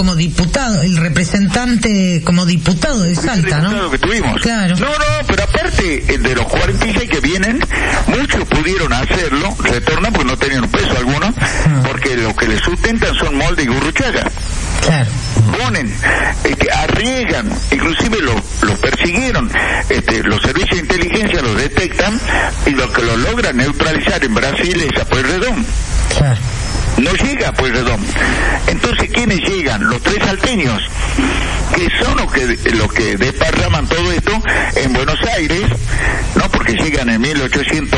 como diputado, el representante como diputado de Salta, ¿no? Que tuvimos. Claro. No, pero aparte de los 46 que vienen, muchos pudieron hacerlo, retornan porque no tenían un peso alguno, porque lo que les sustentan son Molde y Gurruchaga. Claro. Ponen, arriesgan, inclusive los persiguieron, los servicios de inteligencia los detectan y lo que lo logran neutralizar en Brasil es a Pueyrredón. Claro. No llega a Pueyrredón. Entonces, ¿quiénes llegan? Los tres salteños, que son los que desparraman todo esto en Buenos Aires, ¿no? Porque llegan en 1800,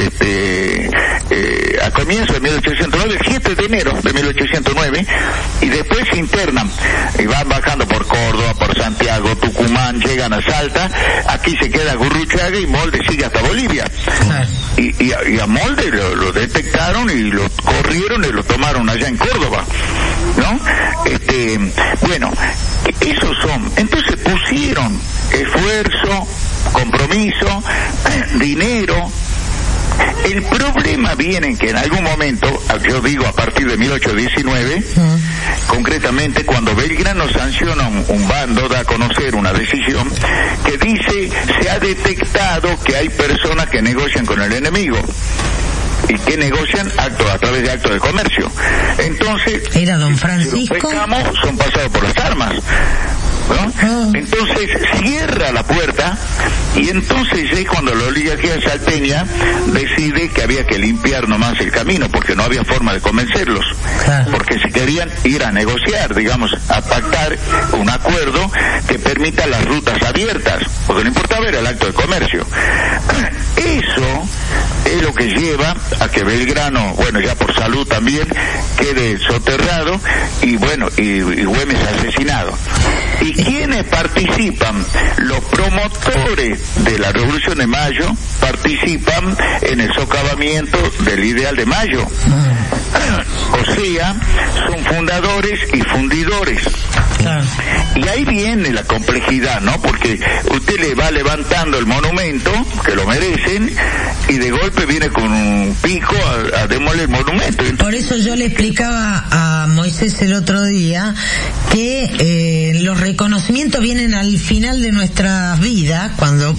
a comienzo de 1809, el 7 de enero de 1809, y después se internan, y van bajando por Córdoba, por Santiago, Tucumán, llegan a Salta, aquí se queda Gurruchaga y Molde sigue hasta Bolivia. Y a Molde lo detectaron y lo corrieron y lo tomaron allá en Córdoba, ¿no? Bueno, esos son. Entonces pusieron esfuerzo, compromiso, dinero. El problema viene en que en algún momento, yo digo a partir de 1819, concretamente cuando Belgrano sanciona un bando, da a conocer una decisión que dice, se ha detectado que hay personas que negocian con el enemigo y que negocian a través de actos de comercio. Entonces, era don Francisco. Los pescamos, son pasados por las armas, ¿no? Entonces cierra la puerta y entonces es cuando la oligarquía salteña decide que había que limpiar nomás el camino porque no había forma de convencerlos, porque si querían ir a negociar, digamos, a pactar un acuerdo que permita las rutas abiertas, porque no importaba era el acto de comercio. Eso es lo que lleva a que Belgrano, bueno, ya por salud también, quede soterrado y bueno, y Güemes asesinado. ¿Y quiénes participan? Los promotores de la Revolución de Mayo participan en el socavamiento del Ideal de Mayo. O sea, son fundadores y fundidores. Y ahí viene la complejidad, ¿no? Porque usted le va levantando el monumento, que lo merecen, y de golpe viene con un pico a demoler el monumento. Por eso yo le explicaba a Moisés el otro día que los reconocimientos vienen al final de nuestras vidas, cuando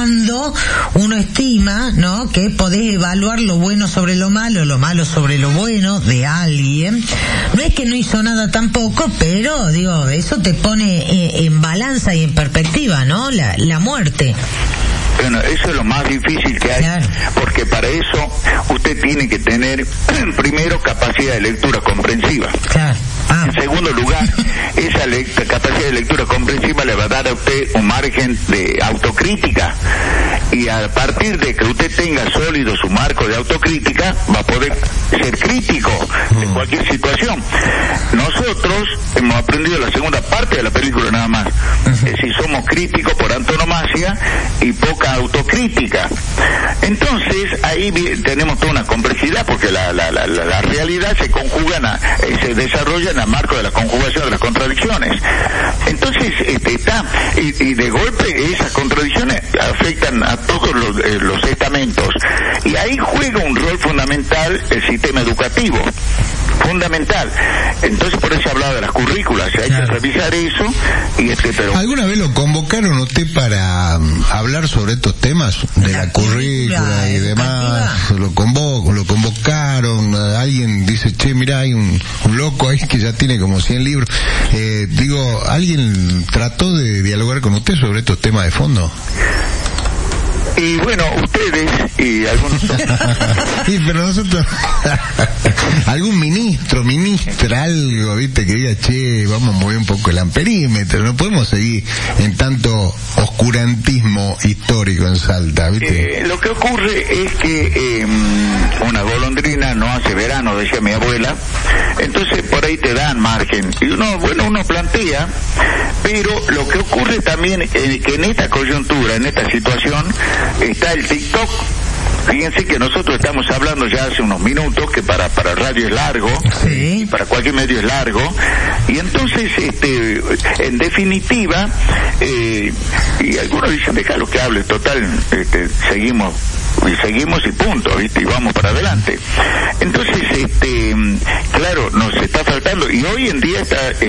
uno estima, ¿no?, que podés evaluar lo bueno sobre lo malo sobre lo bueno de alguien. No es que no hizo nada tampoco, pero digo, eso te pone en balanza y en perspectiva, ¿no?, la muerte. Bueno, eso es lo más difícil que hay, claro, porque para eso usted tiene que tener primero capacidad de lectura comprensiva. Claro. En segundo lugar, esa capacidad de lectura comprensiva le va a dar a usted un margen de autocrítica, y a partir de que usted tenga sólido su marco de autocrítica va a poder ser crítico de cualquier situación. Nosotros hemos aprendido la segunda parte de la película nada más, es decir, somos críticos por antonomasia y poca autocrítica. Entonces ahí tenemos toda una complejidad, porque la realidad se conjuga, se desarrolla en el marco de la conjugación de las contradicciones. Entonces y de golpe esas contradicciones afectan a todos los estamentos, y ahí juega un rol fundamental el sistema educativo, fundamental. Entonces por eso hablaba de las currículas, hay que revisar eso y pero... ¿Alguna vez lo convocaron usted para hablar sobre estos temas de la currícula y demás? Lo convocaron, alguien dice, che, mirá, hay un loco ahí que ya tiene como 100 libros. Digo, ¿alguien trató de dialogar con usted sobre estos temas de fondo? Y bueno, ustedes y algunos... Sí, pero nosotros... algún ministra, algo, viste, que diga, che, vamos a mover un poco el amperímetro, no podemos seguir en tanto oscurantismo histórico en Salta, viste. Lo que ocurre es que una golondrina no hace verano, decía mi abuela, entonces por ahí te dan margen, y uno plantea, pero lo que ocurre también es que en esta coyuntura, en esta situación, está el TikTok. Fíjense que nosotros estamos hablando ya hace unos minutos, que para radio es largo, sí, y para cualquier medio es largo, y entonces en definitiva, y algunos dicen, déjalo que hable, total, seguimos y punto, ¿viste? Y vamos para adelante. Entonces, claro, nos está faltando, y hoy en día